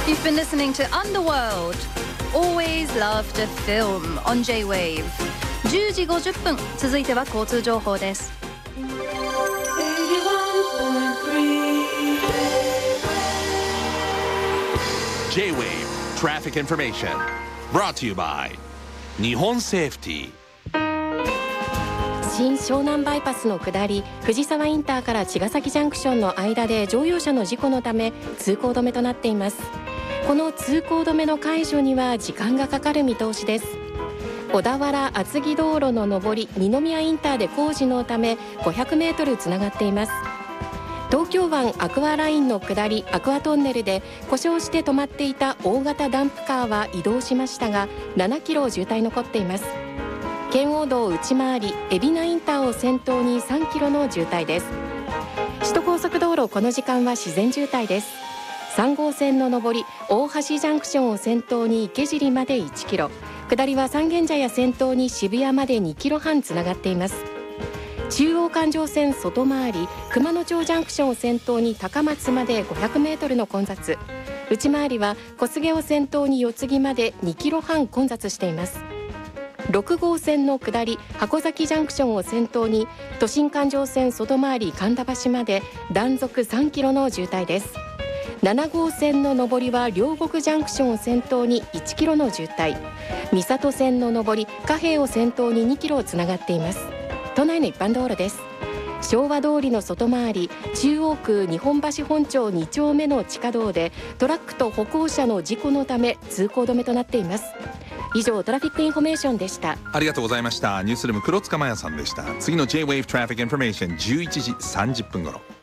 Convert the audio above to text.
You've been listening to Underworld. Always loved a film on J-Wave. 10時50分。続いては交通情報です。 J-Wave Traffic Information brought to you by 日本セーフティー。 新湘南バイパスの下り藤沢インターから茅ヶ崎ジャンクションの間で乗用車の事故のため通行止めとなっています。この通行止めの解除には時間がかかる見通しです。小田原厚木道路の上り二宮インターで工事のため500メートルつながっています。東京湾アクアラインの下りアクアトンネルで故障して止まっていた大型ダンプカーは移動しましたが7キロ渋滞残っています。圏央道内回り海老名インターを先頭に3キロの渋滞です。首都高速道路この時間は自然渋滞です。3号線の上り大橋ジャンクションを先頭に池尻まで1キロ、下りは三軒茶屋先頭に渋谷まで2キロ半つながっています。中央環状線外回り熊野町ジャンクションを先頭に高松まで500メートルの混雑、内回りは小菅を先頭に四つ木まで2キロ半混雑しています。6号線の下り箱崎ジャンクションを先頭に都心環状線外回り神田橋まで断続3キロの渋滞です。7号線の上りは両国ジャンクションを先頭に1キロの渋滞、三郷線の上り貨幣を先頭に2キロつながっています。都内の一般道路です。昭和通りの外回り中央区日本橋本町2丁目の地下道でトラックと歩行者の事故のため通行止めとなっています。以上トラフィックインフォメーションでした。 ありがとうございました。ニュースルーム黒塚麻也さんでした。次の J-Wave Traffic Information 11時30分頃。